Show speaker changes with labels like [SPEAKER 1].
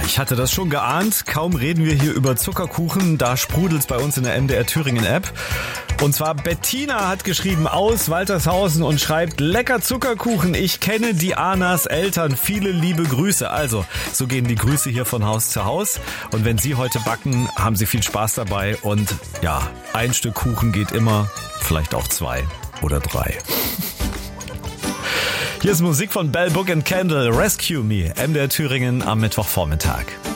[SPEAKER 1] Ich hatte das schon geahnt. Kaum reden wir hier über Zuckerkuchen, da sprudelt's bei uns in der MDR Thüringen App. Und zwar Bettina hat geschrieben aus Waltershausen und schreibt: Lecker Zuckerkuchen, ich kenne Dianas Eltern, viele liebe Grüße. Also, so gehen die Grüße hier von Haus zu Haus. Und wenn Sie heute backen, haben Sie viel Spaß dabei. Und ja, ein Stück Kuchen geht immer, vielleicht auch 2 oder 3. Hier ist Musik von Bell Book and Candle, Rescue Me, MDR Thüringen am Mittwochvormittag.